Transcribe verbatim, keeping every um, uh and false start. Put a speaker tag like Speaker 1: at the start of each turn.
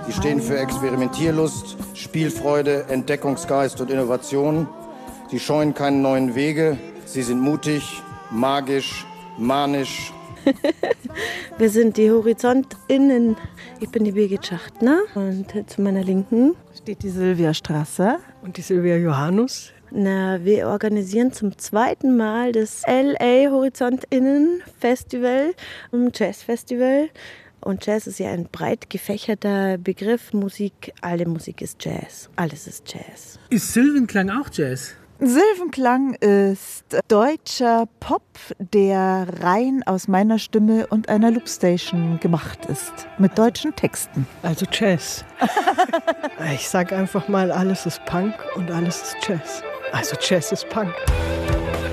Speaker 1: Die stehen für Experimentierlust, Spielfreude, Entdeckungsgeist und Innovation. Sie scheuen keine neuen Wege. Sie sind mutig, magisch, manisch.
Speaker 2: Wir sind die HorizontInnen. Ich bin die Birgit Schachtner und zu meiner Linken
Speaker 3: steht die Silvia Strasser
Speaker 4: und die Silvia Johannes.
Speaker 2: Na, wir organisieren zum zweiten Mal das L A HorizontInnen Festival, ein Jazzfestival. Und Jazz ist ja ein breit gefächerter Begriff. Musik, alle Musik ist Jazz. Alles ist Jazz.
Speaker 4: Ist Silvenklang auch Jazz?
Speaker 3: Silvenklang ist deutscher Pop, der rein aus meiner Stimme und einer Loopstation gemacht ist. Mit deutschen Texten.
Speaker 4: Also Jazz. Ich sag einfach mal, alles ist Punk und alles ist Jazz. Also Jazz ist Punk.